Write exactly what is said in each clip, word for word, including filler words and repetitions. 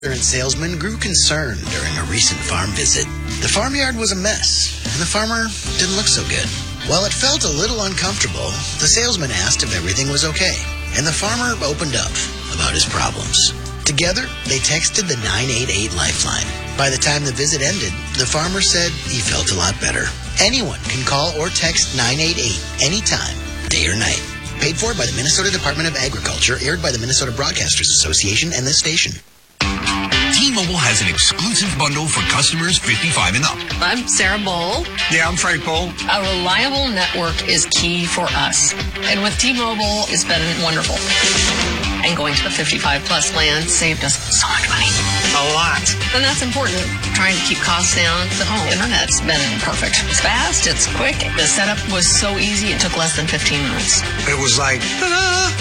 and salesman grew concerned during a recent farm visit. The farmyard was a mess, and the farmer didn't look so good. While it felt a little uncomfortable, the salesman asked if everything was okay, and the farmer opened up about his problems. Together, they texted the nine eight eight Lifeline. By the time the visit ended, the farmer said he felt a lot better. Anyone can call or text nine eight eight anytime, day or night. Paid for by the Minnesota Department of Agriculture, aired by the Minnesota Broadcasters Association and this station. T-Mobile has an exclusive bundle for customers fifty-five and up. I'm Sarah Bowl. Yeah, I'm Frank Bowl. A reliable network is key for us. And with T-Mobile, it's been wonderful. And going to the fifty-five plus plan saved us so much money. A lot. And that's important. Trying to keep costs down. The home internet's been perfect. It's fast. It's quick. The setup was so easy. It took less than fifteen minutes. It was like, ta-da!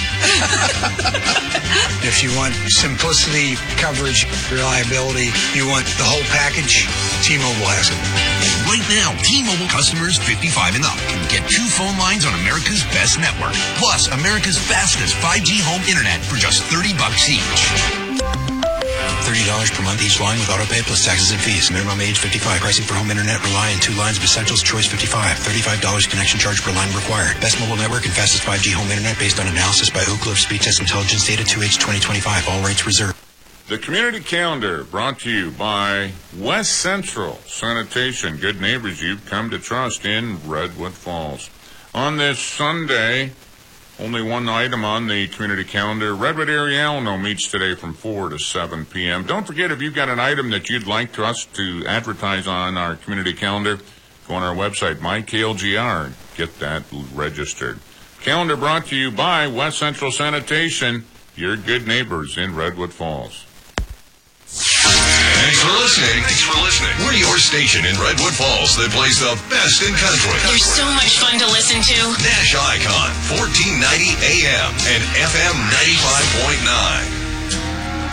If you want simplicity, coverage, reliability, you want the whole package, T-Mobile has it. Right now, T-Mobile customers fifty-five and up can get two phone lines on America's best network, plus America's fastest five G home internet for just thirty bucks each. thirty dollars per month each line with auto pay plus taxes and fees. Minimum age fifty-five. Pricing for home internet rely on two lines of Essentials Choice fifty-five. thirty-five dollars connection charge per line required. Best mobile network and fastest five G home internet based on analysis by Ookla Speed Test Intelligence Data two H twenty twenty-five. All rates reserved. The Community Calendar brought to you by West Central Sanitation. Good neighbors you've come to trust in Redwood Falls. On this Sunday, only one item on the community calendar. Redwood Area Alamo meets today from four to seven p.m. Don't forget, if you've got an item that you'd like to us to advertise on our community calendar, go on our website, my K L G R, get that registered. Calendar brought to you by West Central Sanitation, your good neighbors in Redwood Falls. Thanks for listening. Thanks for listening. We're your station in Redwood Falls that plays the best in country. You're so much fun to listen to. Nash Icon, fourteen ninety A M and F M ninety-five point nine.